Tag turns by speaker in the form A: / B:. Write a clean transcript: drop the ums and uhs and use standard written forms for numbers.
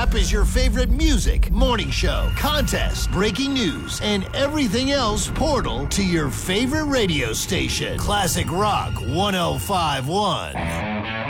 A: up is your favorite music, morning show, contest, breaking news, and everything else portal to your favorite radio station. Classic Rock 1051.